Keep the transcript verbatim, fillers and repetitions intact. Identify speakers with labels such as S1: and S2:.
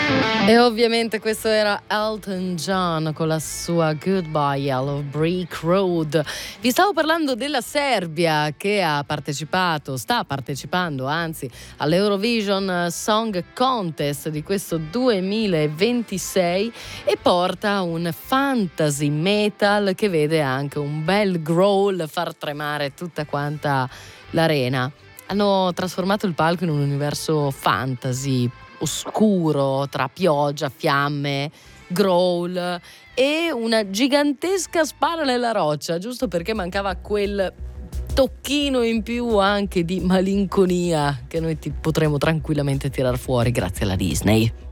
S1: E ovviamente questo era Elton John con la sua Goodbye Yellow Brick Road. Vi stavo parlando della Serbia che ha partecipato, sta partecipando anzi all'Eurovision Song Contest di questo duemilaventisei e porta un fantasy metal che vede anche un bel growl far tremare tutta quanta l'arena. Hanno trasformato il palco in un universo fantasy oscuro tra pioggia, fiamme, growl e una gigantesca spara nella roccia, giusto perché mancava quel tocchino in più anche di malinconia che noi ti potremo tranquillamente tirar fuori grazie alla Disney.